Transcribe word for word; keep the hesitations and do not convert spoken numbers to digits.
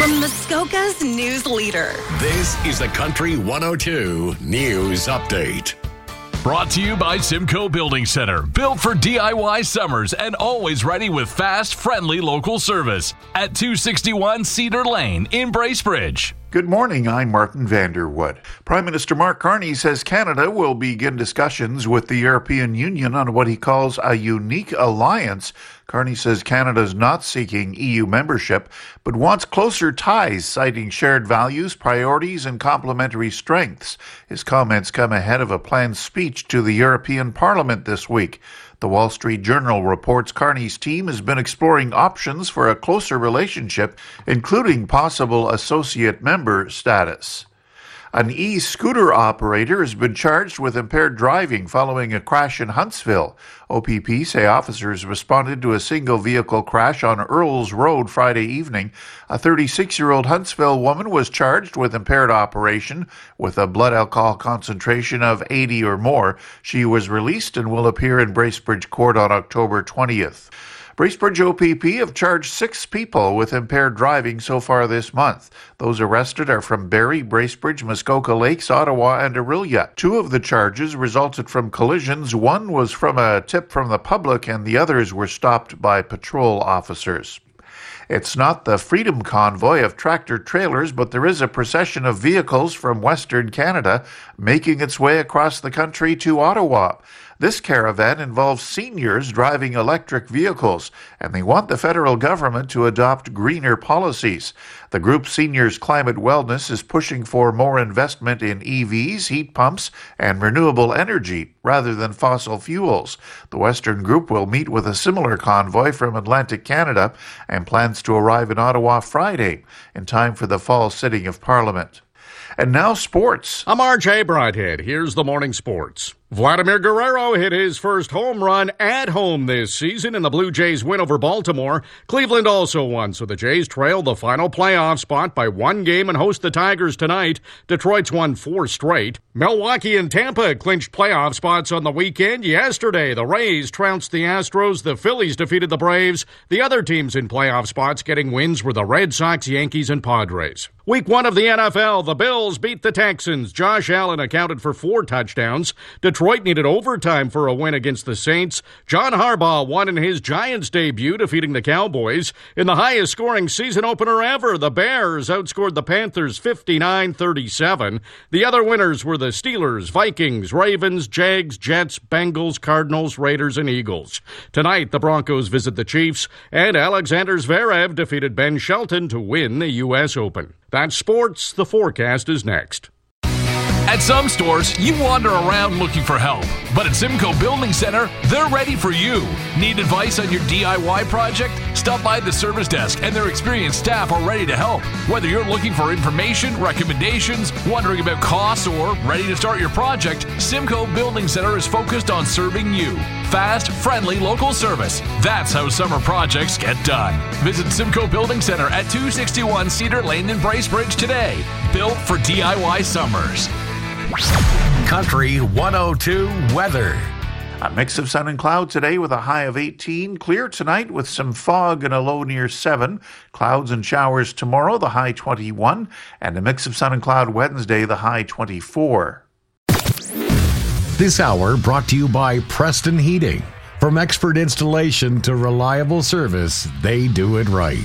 from Muskoka's news leader. This is the Country one oh two News Update. Brought to you by Simcoe Building Center. Built for D I Y summers and always ready with fast, friendly local service. At two sixty-one Cedar Lane in Bracebridge. Good morning, I'm Martin Vanderwood. Prime Minister Mark Carney says Canada will begin discussions with the European Union on what he calls a unique alliance. Carney says Canada is not seeking E U membership, but wants closer ties, citing shared values, priorities, and complementary strengths. His comments come ahead of a planned speech to the European Parliament this week. The Wall Street Journal reports Carney's team has been exploring options for a closer relationship, including possible associate member status. An e-scooter operator has been charged with impaired driving following a crash in Huntsville. O P P say officers responded to a single-vehicle crash on Earls Road Friday evening. A thirty-six-year-old Huntsville woman was charged with impaired operation with a blood alcohol concentration of eighty or more. She was released and will appear in Bracebridge Court on October twentieth. Bracebridge O P P have charged six people with impaired driving so far this month. Those arrested are from Barrie, Bracebridge, Muskoka Lakes, Ottawa, and Orillia. Two of the charges resulted from collisions. One was from a tip from the public, and the others were stopped by patrol officers. It's not the Freedom Convoy of tractor-trailers, but there is a procession of vehicles from Western Canada making its way across the country to Ottawa. This caravan involves seniors driving electric vehicles, and they want the federal government to adopt greener policies. The group Seniors Climate Wellness is pushing for more investment in E Vs, heat pumps, and renewable energy rather than fossil fuels. The Western group will meet with a similar convoy from Atlantic Canada and plans to arrive in Ottawa Friday in time for the fall sitting of Parliament. And now sports. I'm R J Broadhead. Here's the morning sports. Vladimir Guerrero hit his first home run at home this season in the Blue Jays' win over Baltimore. Cleveland also won, so the Jays trailed the final playoff spot by one game and host the Tigers tonight. Detroit's won four straight. Milwaukee and Tampa clinched playoff spots on the weekend. Yesterday, the Rays trounced the Astros. The Phillies defeated the Braves. The other teams in playoff spots getting wins were the Red Sox, Yankees, and Padres. Week one of the N F L, the Bills beat the Texans. Josh Allen accounted for four touchdowns. Detroit needed overtime for a win against the Saints. John Harbaugh won in his Giants debut, defeating the Cowboys. In the highest-scoring season opener ever, the Bears outscored the Panthers fifty-nine thirty-seven. The other winners were the Steelers, Vikings, Ravens, Jags, Jets, Bengals, Cardinals, Raiders, and Eagles. Tonight, the Broncos visit the Chiefs, and Alexander Zverev defeated Ben Shelton to win the U S Open. That's sports. The forecast is next. At some stores, you wander around looking for help. But at Simcoe Building Center, they're ready for you. Need advice on your D I Y project? Stop by the service desk and their experienced staff are ready to help. Whether you're looking for information, recommendations, wondering about costs, or ready to start your project, Simcoe Building Center is focused on serving you. Fast, friendly, local service. That's how summer projects get done. Visit Simcoe Building Center at two sixty-one Cedar Lane in Bracebridge today. Built for D I Y summers. Country one oh two weather. A mix of sun and cloud today with a high of eighteen. Clear tonight with some fog and a low near seven. Clouds and showers tomorrow, the high twenty-one. And a mix of sun and cloud Wednesday, the high twenty-four. This hour brought to you by Preston Heating. From expert installation to reliable service, they do it right.